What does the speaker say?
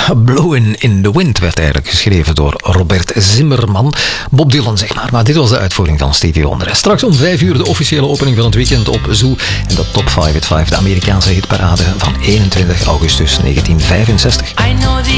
Blowin' in the Wind werd eigenlijk geschreven door Robert Zimmerman. Bob Dylan, zeg maar dit was de uitvoering van Stevie Wonder. Straks om 5 uur de officiële opening van het weekend op Zoo. En de Top 5 at 5, de Amerikaanse hitparade van 21 augustus 1965. I know the